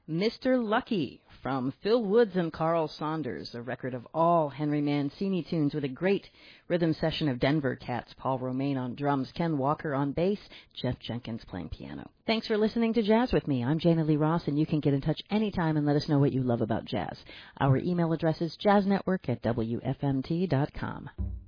Mr. Lucky from Phil Woods and Carl Saunders, a record of all Henry Mancini tunes with a great rhythm session of Denver Cats, Paul Romaine on drums, Ken Walker on bass, Jeff Jenkins playing piano. Thanks for listening to Jazz with me. I'm Jana Lee Ross, and you can get in touch anytime and let us know what you love about jazz. Our email address is jazznetwork@wfmt.com.